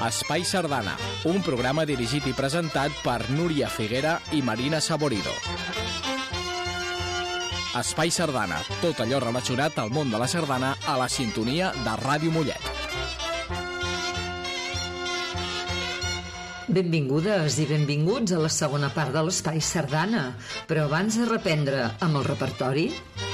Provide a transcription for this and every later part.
Espai Sardana, un programa dirigit i presentat per Núria Figuera i Marina Saborido. Espai Sardana, tot allò relacionat al món de la sardana a la sintonia de Ràdio Mollet. Benvingudes i benvinguts a la segona part de l'Espai Sardana, però abans de reprendre amb el repertori...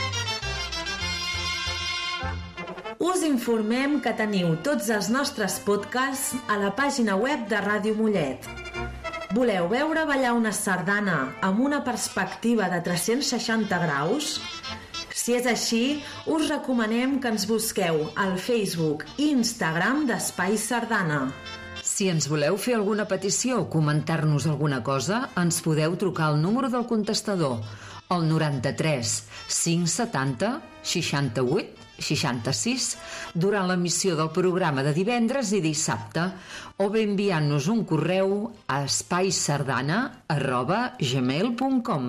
Us informem que teniu tots els nostres podcasts a la pàgina web de Ràdio Mollet. Voleu veure ballar una sardana amb una perspectiva de 360 graus? Si és així, us recomanem que ens busqueu al Facebook i Instagram d'Espai Sardana. Si ens voleu fer alguna petició o comentar-nos alguna cosa, ens podeu trucar al número del contestador, el 93 570 68 66, durant l'emissió del programa de divendres i dissabte, o bé enviant-nos un correu a espaisardana@gmail.com.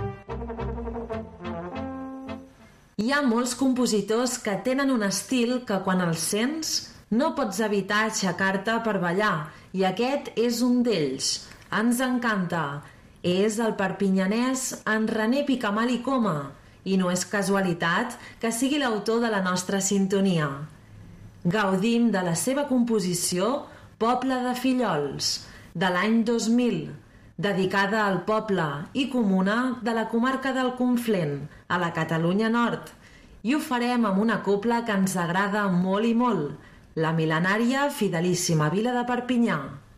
Hi ha molts compositors que tenen un estil que quan el sents no pots evitar aixecar-te per ballar, i aquest és un d'ells. Ens encanta. És el perpinyanès en René Picamal i Coma, i no és casualitat que sigui l'autor de la nostra sintonia. Gaudim de la seva composició Poble de Fillols, de l'any 2000, dedicada al poble i comuna de la comarca del Conflent, a la Catalunya Nord, i ho farem amb una cobla que ens agrada molt i molt, la mil·lenària Fidelíssima Vila de Perpinyà.